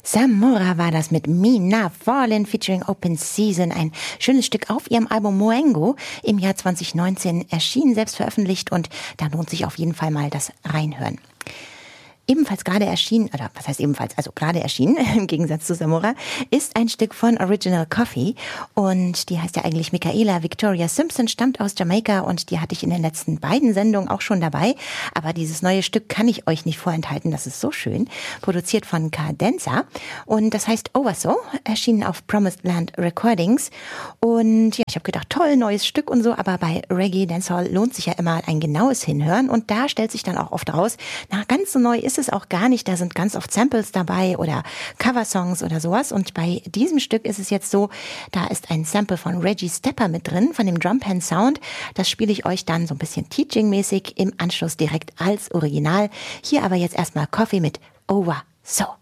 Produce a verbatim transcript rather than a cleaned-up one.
Samora war das mit Mina Fallin featuring Open Season, ein schönes Stück auf ihrem Album Moengo, im Jahr zwanzig neunzehn erschienen, selbst veröffentlicht, und da lohnt sich auf jeden Fall mal das Reinhören. Ebenfalls gerade erschienen, oder was heißt ebenfalls, also gerade erschienen, im Gegensatz zu Samora, ist ein Stück von Original Coffee, und die heißt ja eigentlich Michaela Victoria Simpson, stammt aus Jamaika, und die hatte ich in den letzten beiden Sendungen auch schon dabei, aber dieses neue Stück kann ich euch nicht vorenthalten, das ist so schön, produziert von Cadenza, und das heißt Over So, erschienen auf Promised Land Recordings, und ja, ich habe gedacht, toll, neues Stück und so, aber bei Reggae Dancehall lohnt sich ja immer ein genaues Hinhören, und da stellt sich dann auch oft raus, na, ganz so neu ist es auch gar nicht, da sind ganz oft Samples dabei oder Coversongs oder sowas, und bei diesem Stück ist es jetzt so, da ist ein Sample von Reggie Stepper mit drin, von dem Drumpan Sound, das spiele ich euch dann so ein bisschen Teaching-mäßig im Anschluss direkt als Original. Hier aber jetzt erstmal Coffee mit Over So.